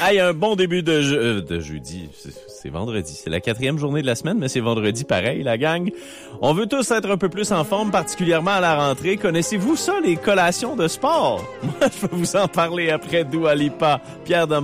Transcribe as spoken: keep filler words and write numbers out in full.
Hey, un bon début de, je- euh, de jeudi. C'est, c'est vendredi. C'est la quatrième journée de la semaine, mais c'est vendredi pareil, la gang. On veut tous être un peu plus en forme, particulièrement à la rentrée. Connaissez-vous ça, les collations de sport? Moi, je vais vous en parler après Dua Lipa. Pierre Dom-